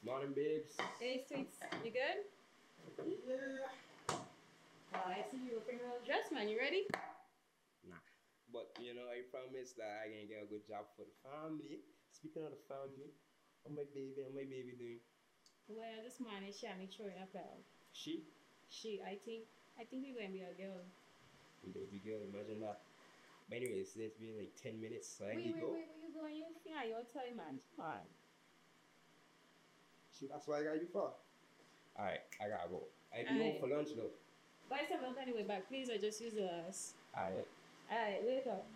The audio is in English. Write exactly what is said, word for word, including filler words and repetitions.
Morning, babes. Hey, sweets, you good? Yeah. Uh, I see you looking real dressed, man. You ready? Nah. But you know, I promise that I can get a good job for the family. Speaking of the family, how my baby, how my baby doing? Well, this morning she had me throwing up out. She? She, I think, I think we're gonna be a girl. Baby girl, imagine that. But anyways, it's been like ten minutes, so I Wait, need to wait, go. wait, where you going? You think I your time, man? Come on. Shoot, that's why I got you for. Alright, I gotta go. I be home for Alright. lunch though. Buy some milk anyway, back please. I just use the last. Alright. Alright, later.